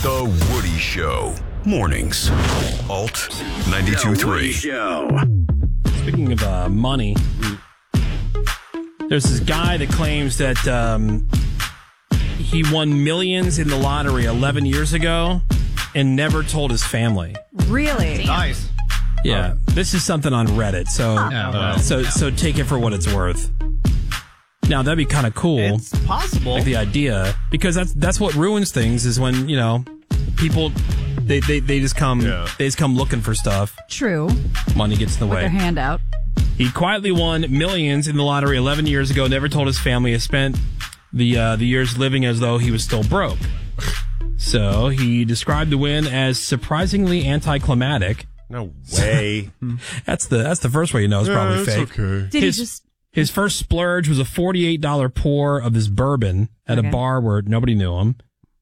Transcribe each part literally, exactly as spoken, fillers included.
The Woody Show. Mornings. Alt ninety-two point three. Speaking of uh, money, there's this guy that claims that um, he won millions in the lottery eleven years ago and never told his family. Really? Nice. Yeah, this is something on Reddit, so Yeah. so so take it for what it's worth. Now that'd be kind of cool. It's possible. Like the idea, because that's that's what ruins things is when, you know, people they they, they just come Yeah. they just come looking for stuff. True. Money gets in the With way. their hand out. He quietly won millions in the lottery eleven years ago. Never told his family. He spent the uh, the years living as though he was still broke. So he described the win as surprisingly anticlimactic. No way. That's the that's the first way you know it's probably Yeah, it's fake. okay. Did His- he just... His first splurge was a forty-eight dollars pour of his bourbon at Okay. a bar where nobody knew him.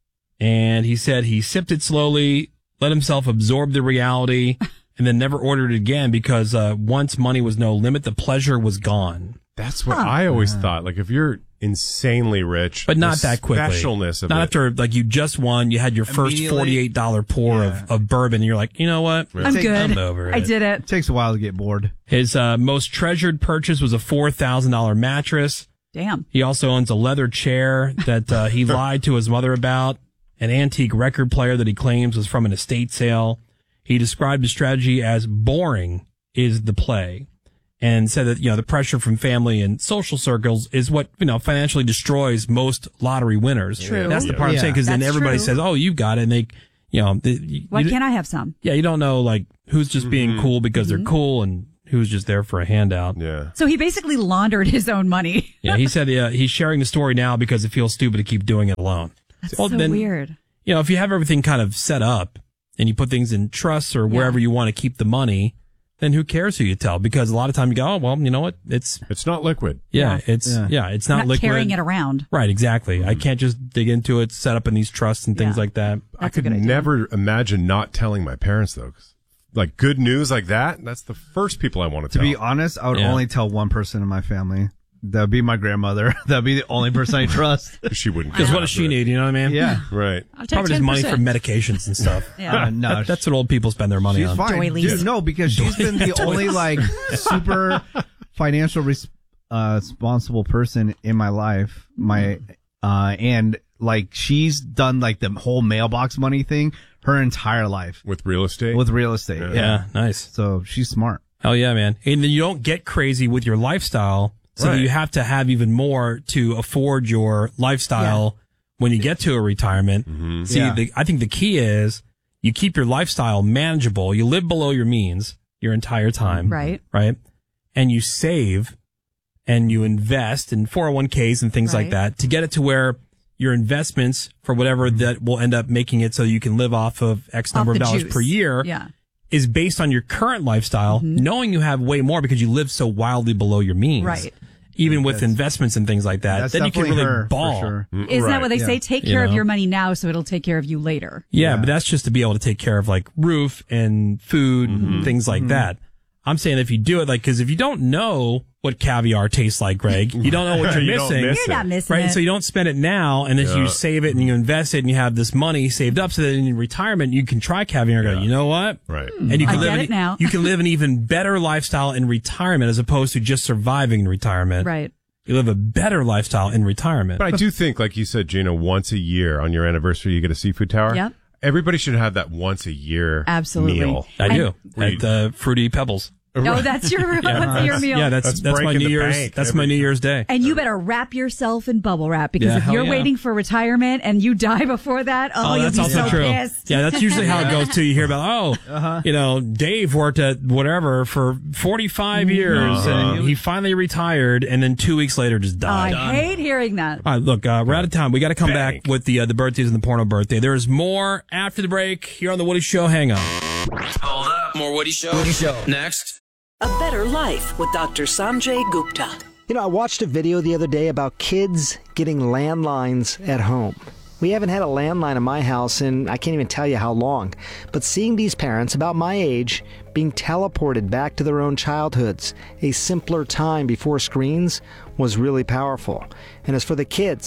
And he said he sipped it slowly, let himself absorb the reality, and then never ordered it again because uh, once money was no limit, the pleasure was gone. That's what I always thought. Like, if you're insanely rich, But not the that quickly. specialness of Not it. after, like, you just won, you had your first Immediately? forty-eight dollars pour Yeah. of, of bourbon, and you're like, you know what? I'm Take- good. I'm over it. I did it. It takes a while to get bored. His uh, most treasured purchase was a four thousand dollars mattress. Damn. He also owns a leather chair that uh, he lied to his mother about, an antique record player that he claims was from an estate sale. He described his strategy as boring is the play, and said that, you know, the pressure from family and social circles is what, you know, financially destroys most lottery winners. True. That's the part I'm Yeah. saying, because then That's everybody true. says, oh, you got it. And they, you know, the, you, Why you- can't I have some? yeah, you don't know, like, who's just being cool because they're cool and who's just there for a handout. Yeah. So he basically laundered his own money. Yeah, he said uh, he's sharing the story now because it feels stupid to keep doing it alone. That's Well, so then- weird. You know, if you have everything kind of set up and you put things in trusts or wherever you want to keep the money, then who cares who you tell? Because a lot of time you go, oh, well, you know what? It's, It's not liquid. yeah, it's, yeah, Yeah. it's I'm not, not liquid. carrying it around. Right, exactly. I can't just dig into it, set up in these trusts and things Yeah. like that. I That's a could good idea. never imagine not telling my parents, though. 'Cause, like, good news like that, that's the first people I want to To tell. be honest, I would Yeah. only tell one person in my family. That would be my grandmother. That would be the only person I trust. she wouldn't. Because what does she need? You know what I mean? Yeah. Right. I'll take Probably just money for ten percent. medications and stuff. Yeah. Uh, no, That- that's what old people spend their money she's on. fine. Doilies. Dude, no, because she's been the only like super financial res- uh, responsible person in my life. My uh, and like she's done like the whole mailbox money thing her entire life With real estate? with real estate. Yeah. Yeah. Yeah, nice. So she's smart. Hell yeah, man. And then you don't get crazy with your lifestyle, so that Right. you have to have even more to afford your lifestyle when you get to a retirement. See, Yeah. the, I think the key is you keep your lifestyle manageable. You live below your means your entire time. Right. Right. And you save and you invest in four oh one k's and things like Right. that to get it to where your investments for whatever that will end up making it so you can live off of X number Off of the dollars juice. per year Yeah. is based on your current lifestyle, knowing you have way more because you live so wildly below your means. Right. Even with investments and things like that, That's then you can definitely really her, ball. for sure. Isn't that what they yeah. say? Take You care of know? your money now so it'll take care of you later. Yeah, Yeah. but that's just to be able to take care of like roof and food and things like that. I'm saying if you do it, like, because if you don't know what caviar tastes like, Greg, you don't know what you're You don't missing. miss You're not missing Right, it. so you don't spend it now, and then Yeah. you save it and you invest it, and you have this money saved up, so that in retirement you can try caviar. And go, you know what? Right. And you I can live get an, it now. you can live an even better lifestyle in retirement as opposed to just surviving in retirement. Right. You live a better lifestyle in retirement. But I do think, like you said, Gina, once a year on your anniversary, you get a seafood tower. Yep. Everybody should have that once a year Absolutely. meal. I do Where at the Fruity Pebbles. No, that's your, that's your meal. Yeah, that's That's that's, my breaking New the Year's. bank That's every my New time. Year's Day. And you better wrap yourself in bubble wrap because Yeah, if hell you're yeah. waiting for retirement and you die before that, oh, Oh, you'll that's be also so true. pissed. Yeah, that's usually how it goes too. You hear about, oh, you know, Dave worked at whatever for forty-five years and he finally retired, and then two weeks later just died. I hate hearing that. All right, look, uh, we're out of time. We got to come Bank. back with the uh, the birthdays and the porno birthday. There's more after the break here on the Woody Show. Hang on. Hold up. More Woody Show. Woody Show. Next. A Better Life with Doctor Sanjay Gupta. You know, I watched a video the other day about kids getting landlines at home. We haven't had a landline in my house in I can't even tell you how long. But seeing these parents about my age being teleported back to their own childhoods, a simpler time before screens, was really powerful. And as for the kids,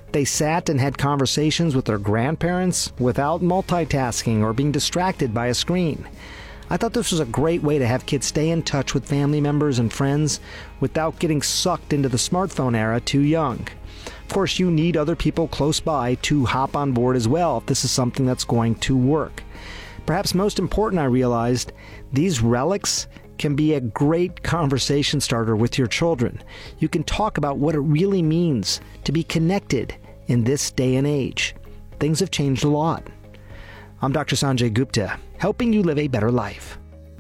They sat and had conversations with their grandparents without multitasking or being distracted by a screen. I thought this was a great way to have kids stay in touch with family members and friends without getting sucked into the smartphone era too young. Of course, you need other people close by to hop on board as well if this is something that's going to work. Perhaps most important, I realized, these relics can be a great conversation starter with your children. You can talk about what it really means to be connected in this day and age. Things have changed a lot. I'm Doctor Sanjay Gupta, helping you live a better life.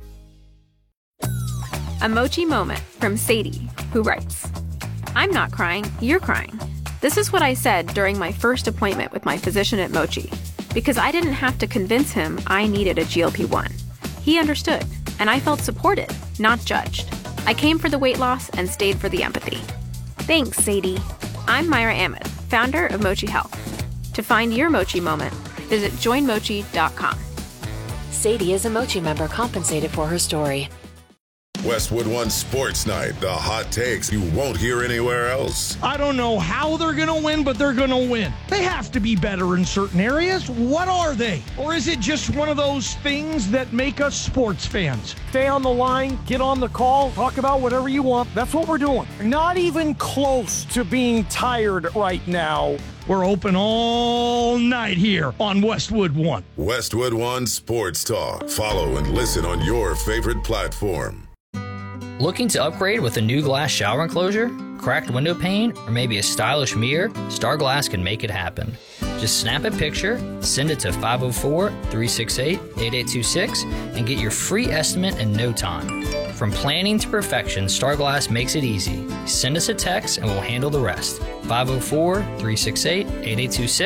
A Mochi moment from Sadie, who writes, I'm not crying, you're crying. This is what I said during my first appointment with my physician at Mochi, because I didn't have to convince him I needed a G L P one. He understood, and I felt supported, not judged. I came for the weight loss and stayed for the empathy. Thanks, Sadie. I'm Myra Ahmed, founder of Mochi Health. To find your Mochi moment, visit join mochi dot com. Sadie is a Mochi member compensated for her story. Westwood One Sports Night, the hot takes you won't hear anywhere else. I don't know how they're going to win, but they're going to win. They have to be better in certain areas. What are they? Or is it just one of those things that make us sports fans? Stay on the line, get on the call, talk about whatever you want. That's what we're doing. Not even close to being tired right now. We're open all night here on Westwood One. Westwood One Sports Talk. Follow and listen on your favorite platform. Looking to upgrade with a new glass shower enclosure, cracked window pane, or maybe a stylish mirror? Star Glass can make it happen. Just snap a picture, send it to five oh four, three six eight, eight eight two six, and get your free estimate in no time. From planning to perfection, Star Glass makes it easy. Send us a text and we'll handle the rest. five oh four, three six eight, eight eight two six